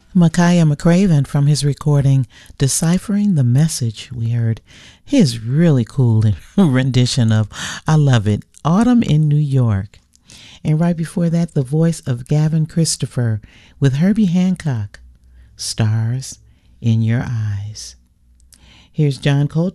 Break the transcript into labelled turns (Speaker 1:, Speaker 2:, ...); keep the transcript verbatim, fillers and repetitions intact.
Speaker 1: Micaiah McCraven from his recording Deciphering the Message. We heard his really cool rendition of I Love It, Autumn in New York. And right before that, the voice of Gavin Christopher with Herbie Hancock, Stars in Your Eyes. Here's John Coltrane.